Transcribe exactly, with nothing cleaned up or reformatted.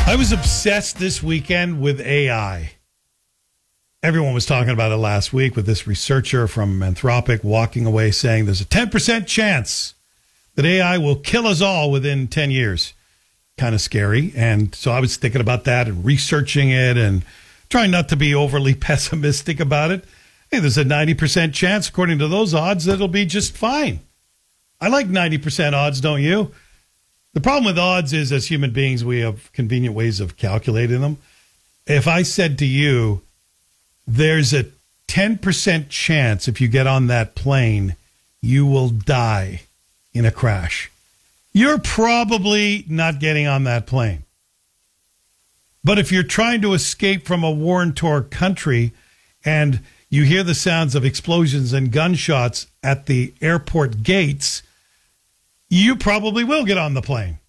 I was obsessed this weekend with A I. Everyone was talking about it last week with this researcher from Anthropic walking away saying there's a ten percent chance that A I will kill us all within ten years. Kind of scary. And so I was thinking about that and researching it and trying not to be overly pessimistic about it. Hey, there's a ninety percent chance, according to those odds, that it'll be just fine. I like ninety percent odds, don't you? The problem with odds is, as human beings, we have convenient ways of calculating them. If I said to you, there's a ten percent chance if you get on that plane, you will die in a crash, you're probably not getting on that plane. But if you're trying to escape from a war-torn country and you hear the sounds of explosions and gunshots at the airport gates, you probably will get on the plane.